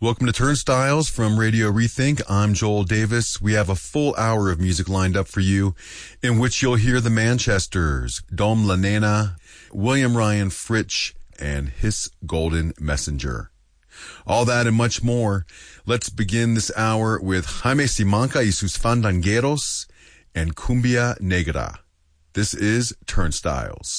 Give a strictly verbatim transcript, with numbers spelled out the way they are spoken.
Welcome to Turnstiles from Radio Rethink. I'm Joel Davis. We have a full hour of music lined up for you, in which you'll hear the Manchesters, Dom La Nena, William Ryan Fritsch, and His Golden Messenger. All that and much more. Let's begin this hour with Jaime Simanca y sus Fandangueros and Cumbia Negra. This is Turnstiles.